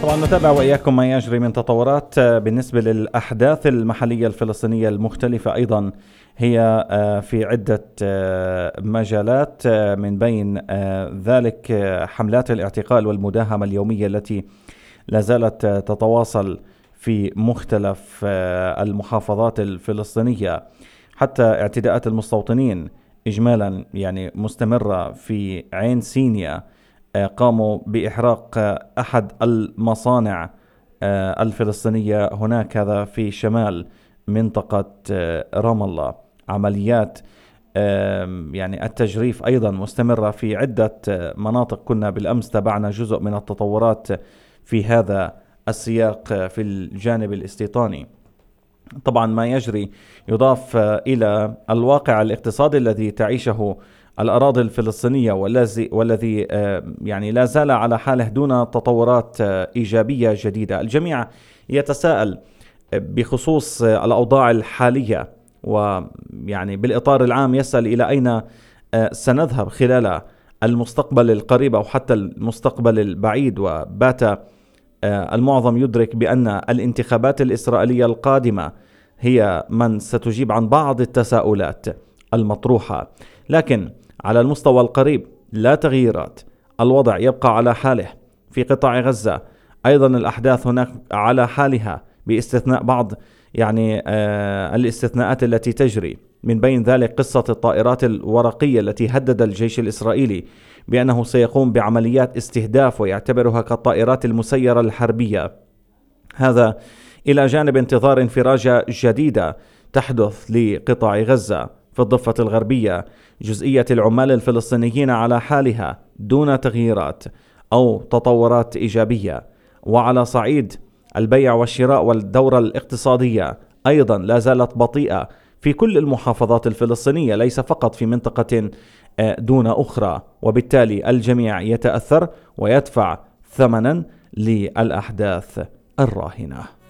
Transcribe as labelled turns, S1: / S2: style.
S1: طبعا نتابع وإياكم ما يجري من تطورات بالنسبة للأحداث المحلية الفلسطينية المختلفة. أيضا هي في عدة مجالات، من بين ذلك حملات الاعتقال والمداهمة اليومية التي لا زالت تتواصل في مختلف المحافظات الفلسطينية، حتى اعتداءات المستوطنين إجمالا يعني مستمرة. في عين سينيا قاموا بإحراق أحد المصانع الفلسطينية هناك، هذا في شمال منطقة رام الله. عمليات يعني التجريف أيضا مستمرة في عدة مناطق. كنا بالأمس تابعنا جزء من التطورات في هذا السياق في الجانب الاستيطاني. طبعا ما يجري يضاف إلى الواقع الاقتصادي الذي تعيشه الأراضي الفلسطينية، والذي يعني لا زال على حاله دون تطورات إيجابية جديدة. الجميع يتساءل بخصوص الأوضاع الحالية، ويعني بالإطار العام يسأل إلى أين سنذهب خلال المستقبل القريب أو حتى المستقبل البعيد. وبات المعظم يدرك بأن الانتخابات الإسرائيلية القادمة هي من ستجيب عن بعض التساؤلات المطروحة، لكن على المستوى القريب لا تغييرات، الوضع يبقى على حاله. في قطاع غزة أيضا الأحداث هناك على حالها، باستثناء بعض يعني الاستثناءات التي تجري، من بين ذلك قصة الطائرات الورقية التي هدد الجيش الإسرائيلي بأنه سيقوم بعمليات استهداف ويعتبرها كالطائرات المسيرة الحربية. هذا إلى جانب انتظار انفراجة جديدة تحدث لقطاع غزة في الضفة الغربية، جزئية العمال الفلسطينيين على حالها دون تغييرات أو تطورات إيجابية. وعلى صعيد البيع والشراء والدورة الاقتصادية أيضا لا زالت بطيئة في كل المحافظات الفلسطينية، ليس فقط في منطقة دون أخرى، وبالتالي الجميع يتأثر ويدفع ثمنا للأحداث الراهنة.